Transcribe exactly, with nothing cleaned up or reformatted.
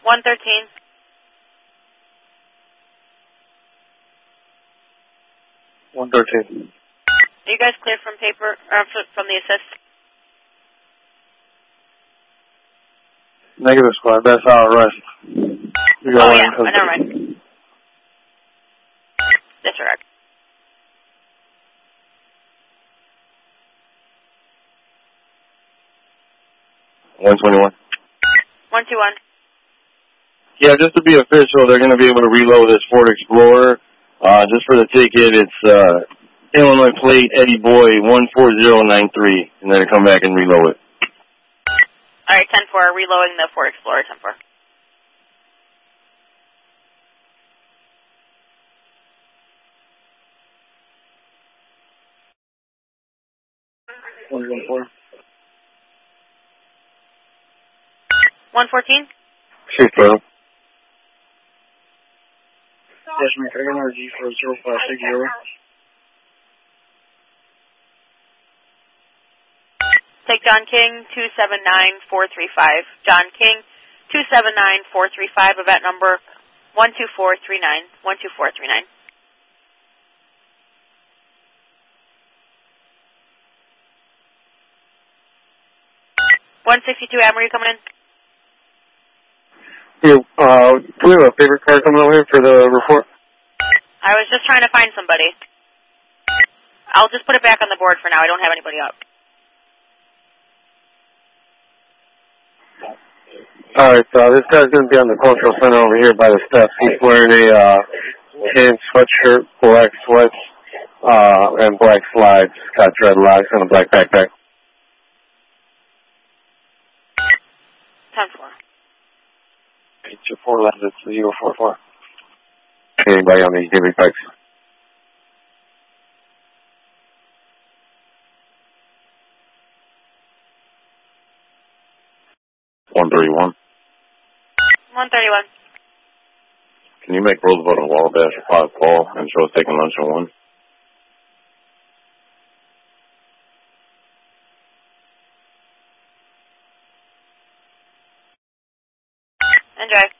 one thirteen. one thirteen. Are you guys cleared from paper, or from the assist? Negative squad, that's our arrest. We got Oh, one yeah, in oh, never custody. mind. Disregard. one twenty-one. one two one. Yeah, just to be official, they're going to be able to reload this Ford Explorer. Uh, just for the ticket, it's uh, Illinois plate Eddie Boy one four zero nine three, and then come back and reload it. All right, ten four, reloading the Ford Explorer, ten four. one one four. one fourteen. Six, bro. Yes, man, can I get an R G for zero five six zero? Take John King, two seven nine four three five. John King, two seven nine four three five, event number one two four three nine. one two four three nine. one sixty-two, Amory, coming in? Yeah, uh, do we have a favorite car coming over here for the report? I was just trying to find somebody. I'll just put it back on the board for now. I don't have anybody up. Alright, uh, this guy's going to be on the cultural center over here by the steps. He's wearing a, uh, tan sweatshirt, black sweats, uh, and black slides. Got dreadlocks and a black backpack. ten four. Eight two four, left, it's zero four four. Anybody on these David bikes? one thirty-one. one thirty-one. Can you make Roosevelt and Wabash a pot call and show us taking lunch on one? Enjoy.